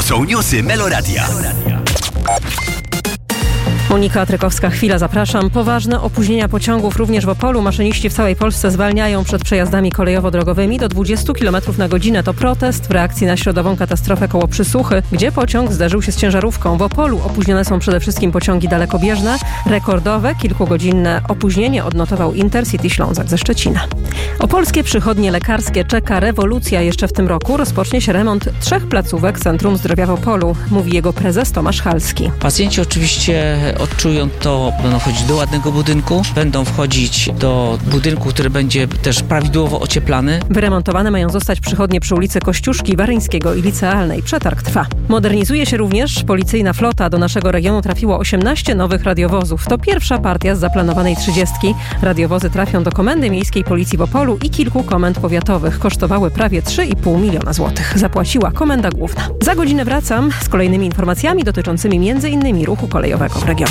są newsy Meloradia. Monika Trykowska, chwila, zapraszam. Poważne opóźnienia pociągów również w Opolu. Maszyniści w całej Polsce zwalniają przed przejazdami kolejowo-drogowymi do 20 km na godzinę. To protest w reakcji na środową katastrofę koło Przysuchy, gdzie pociąg zderzył się z ciężarówką. W Opolu opóźnione są przede wszystkim pociągi dalekobieżne. Rekordowe, kilkugodzinne opóźnienie odnotował Intercity Ślązak ze Szczecina. Opolskie przychodnie lekarskie czeka rewolucja. Jeszcze w tym roku rozpocznie się remont 3 placówek Centrum Zdrowia w Opolu, mówi jego prezes Tomasz Halski. Pacjenci oczywiście odczują to, będą wchodzić do ładnego budynku, będą wchodzić do budynku, który będzie też prawidłowo ocieplany. Wyremontowane mają zostać przychodnie przy ulicy Kościuszki, Waryńskiego i Licealnej. Przetarg trwa. Modernizuje się również policyjna flota. Do naszego regionu trafiło 18 nowych radiowozów. To pierwsza partia z zaplanowanej 30. Radiowozy trafią do Komendy Miejskiej Policji w Opolu i kilku komend powiatowych. Kosztowały prawie 3,5 miliona złotych. Zapłaciła Komenda Główna. Za godzinę wracam z kolejnymi informacjami dotyczącymi m.in. ruchu kolejowego w regionie.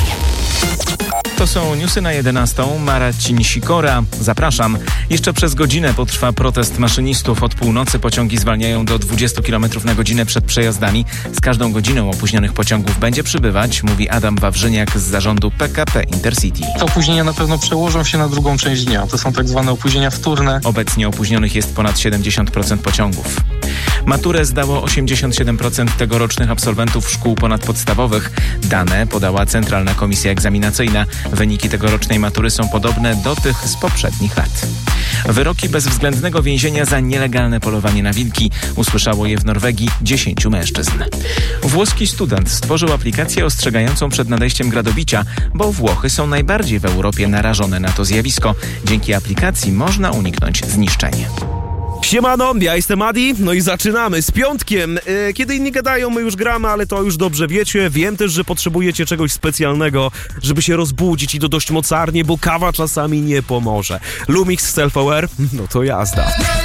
To są newsy na 11. Marcin Sikora. Zapraszam. Jeszcze przez godzinę potrwa protest maszynistów. Od północy pociągi zwalniają do 20 km na godzinę przed przejazdami. Z każdą godziną opóźnionych pociągów będzie przybywać, mówi Adam Wawrzyniak z zarządu PKP Intercity. Te opóźnienia na pewno przełożą się na drugą część dnia. To są tak zwane opóźnienia wtórne. Obecnie opóźnionych jest ponad 70% pociągów. Maturę zdało 87% tegorocznych absolwentów szkół ponadpodstawowych. Dane podała Centralna Komisja Egzaminacyjna. Wyniki tegorocznej matury są podobne do tych z poprzednich lat. Wyroki bezwzględnego więzienia za nielegalne polowanie na wilki. Usłyszało je w Norwegii 10 mężczyzn. Włoski student stworzył aplikację ostrzegającą przed nadejściem gradobicia, bo Włochy są najbardziej w Europie narażone na to zjawisko. Dzięki aplikacji można uniknąć zniszczenia. Siemano, ja jestem Adi, no i zaczynamy z piątkiem. Kiedy inni gadają, my już gramy, ale to już dobrze wiecie. Wiem też, że potrzebujecie czegoś specjalnego, żeby się rozbudzić i to dość mocarnie, bo kawa czasami nie pomoże. Lumix Self-Aware, no to jazda.